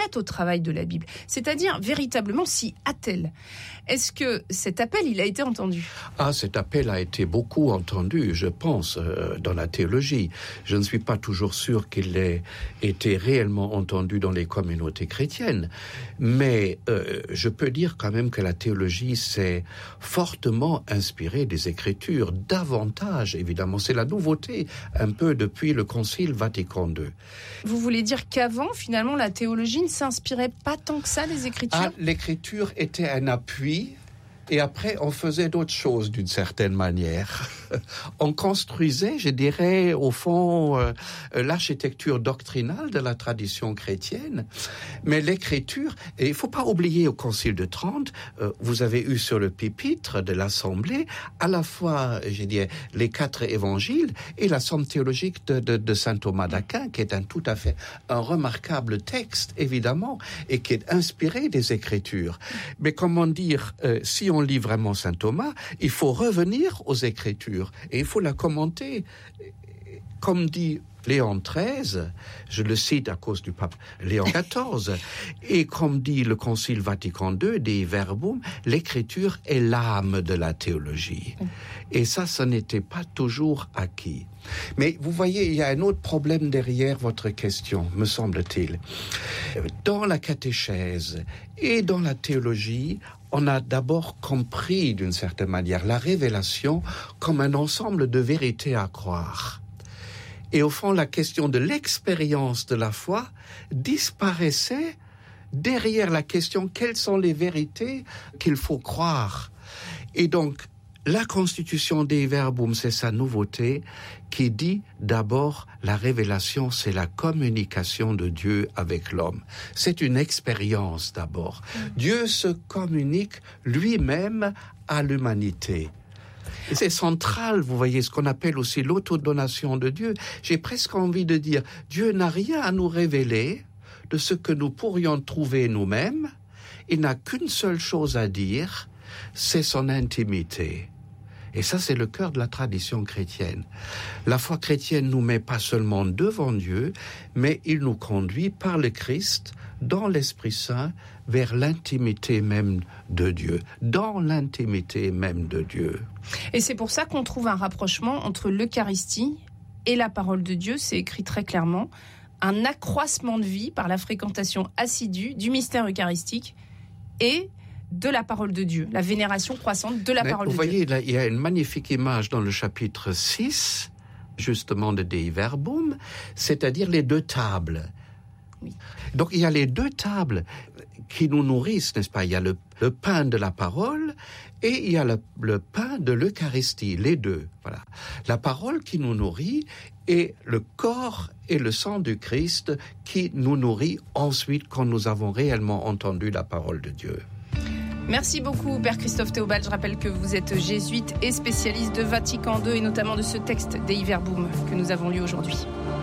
prête au travail de la Bible, c'est-à-dire véritablement s'y attelle. Est-ce que cet appel, il a été entendu ? Cet appel a été beaucoup entendu, je pense, dans la théologie. Je ne suis pas toujours sûr qu'il ait été réellement entendu dans les communautés chrétiennes, mais je peux dire quand même que la théologie s'est fortement inspirée des Écritures, davantage, évidemment. C'est la nouveauté, un peu depuis le Concile Vatican II. Vous voulez dire qu'avant, finalement, la théologie ne s'inspirait pas tant que ça des Écritures ? L'Écriture était un appui, et après, on faisait d'autres choses d'une certaine manière. On construisait, je dirais, au fond, l'architecture doctrinale de la tradition chrétienne. Mais l'Écriture, et il ne faut pas oublier au Concile de Trente, vous avez eu sur le pupitre de l'Assemblée, à la fois, je dirais, les 4 évangiles et la somme théologique de saint Thomas d'Aquin, qui est tout à fait un remarquable texte, évidemment, et qui est inspiré des Écritures. Mais comment dire, si on lit vraiment saint Thomas, il faut revenir aux Écritures et il faut la commenter. Comme dit Léon XIII, je le cite à cause du pape Léon XIV, et comme dit le Concile Vatican II, Dei Verbum, l'Écriture est l'âme de la théologie. Et ça n'était pas toujours acquis. Mais vous voyez, il y a un autre problème derrière votre question, me semble-t-il. Dans la catéchèse et dans la théologie, on a d'abord compris, d'une certaine manière, la révélation comme un ensemble de vérités à croire. Et au fond, la question de l'expérience de la foi disparaissait derrière la question « quelles sont les vérités qu'il faut croire ?» Et donc, la constitution Dei Verbum, c'est sa nouveauté, qui dit d'abord la révélation, c'est la communication de Dieu avec l'homme. C'est une expérience d'abord. Dieu se communique lui-même à l'humanité. Et c'est central, vous voyez, ce qu'on appelle aussi l'autodonation de Dieu. J'ai presque envie de dire, Dieu n'a rien à nous révéler de ce que nous pourrions trouver nous-mêmes. Il n'a qu'une seule chose à dire, c'est son intimité. Et ça, c'est le cœur de la tradition chrétienne. La foi chrétienne nous met pas seulement devant Dieu, mais il nous conduit par le Christ, dans l'Esprit Saint, vers l'intimité même de Dieu, dans l'intimité même de Dieu. Et c'est pour ça qu'on trouve un rapprochement entre l'Eucharistie et la parole de Dieu, c'est écrit très clairement, un accroissement de vie par la fréquentation assidue du mystère eucharistique et de la parole de Dieu, la vénération croissante de la parole de Dieu. Vous voyez, là, il y a une magnifique image dans le chapitre 6, justement de Dei Verbum, c'est-à-dire les 2 tables. Oui. Donc il y a les 2 tables qui nous nourrissent, n'est-ce pas ? Il y a le pain de la parole et il y a le pain de l'Eucharistie, les 2. Voilà. La parole qui nous nourrit et le corps et le sang du Christ qui nous nourrit ensuite quand nous avons réellement entendu la parole de Dieu. Merci beaucoup, Père Christophe Théobald. Je rappelle que vous êtes jésuite et spécialiste de Vatican II et notamment de ce texte Dei Verbum que nous avons lu aujourd'hui.